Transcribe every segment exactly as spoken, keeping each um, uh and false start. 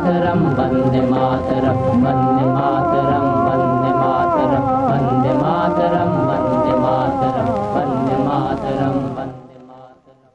मातरम वंदे मातरम वंदे मातरम वंदे मातरम वंदे मातरम वंदे मातरम वंदे मातरम वंदे मातरम।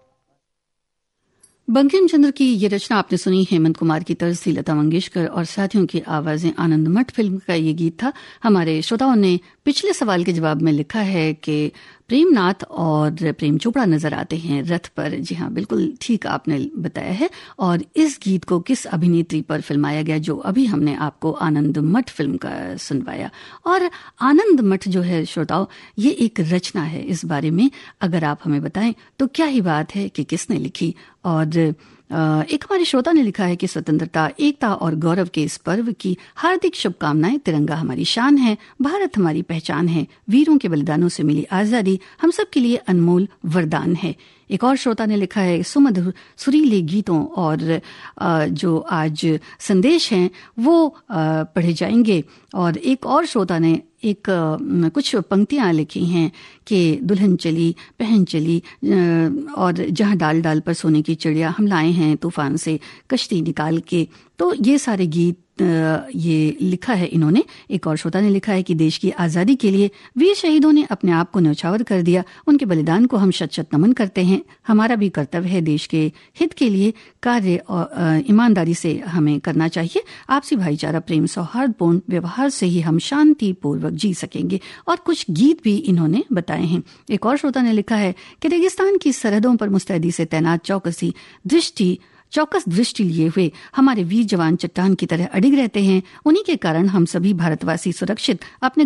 बंकिम चंद्र की ये रचना आपने सुनी हेमंत कुमार की तर्ज थी लता मंगेशकर और साथियों की आवाजें। आनंद मठ फिल्म का ये गीत था। हमारे श्रोताओं ने पिछले सवाल के जवाब में लिखा है कि प्रेमनाथ और प्रेम चोपड़ा नजर आते हैं रथ पर। जी हाँ, बिल्कुल ठीक आपने बताया है। और इस गीत को किस अभिनेत्री पर फिल्माया गया, जो अभी हमने आपको आनंद मठ फिल्म का सुनवाया। और आनंद मठ जो है श्रोताओं, ये एक रचना है। इस बारे में अगर आप हमें बताएं तो क्या ही बात है कि किसने लिखी। और एक हमारे श्रोता ने लिखा है कि स्वतंत्रता, एकता और गौरव के इस पर्व की हार्दिक शुभकामनाएं। तिरंगा हमारी शान है, भारत हमारी पहचान है, वीरों के बलिदानों से मिली आजादी हम सब के लिए अनमोल वरदान है। एक और श्रोता ने लिखा है सुमधुर सुरीले गीतों और जो आज संदेश हैं वो पढ़े जाएंगे। और एक और श्रोता ने एक कुछ पंक्तियां लिखी हैं कि दुल्हन चली पहन चली और जहां डाल डाल पर सोने की चिड़िया, हम लाए हैं तूफान से कश्ती निकाल के। तो ये सारे गीत ये लिखा है इन्होंने। एक और श्रोता ने लिखा है कि देश की आज़ादी के लिए वीर शहीदों ने अपने आप को न्यौछावर कर दिया, उनके बलिदान को हम शत शत नमन करते हैं। हमारा भी कर्तव्य है देश के हित के लिए कार्य और ईमानदारी से हमें करना चाहिए। आपसी भाईचारा, प्रेम, सौहार्दपूर्ण व्यवहार से ही हम शांति पूर्वक जी सकेंगे। और कुछ गीत भी इन्होंने बताए हैं। एक और श्रोता ने लिखा है कि रेगिस्तान की सरहदों पर मुस्तैदी से तैनात चौकसी दृष्टि चौकस दृष्टि लिए हुए हमारे वीर जवान चट्टान की तरह अडिग रहते हैं। उन्हीं के कारण हम सभी भारतवासी सुरक्षित अपने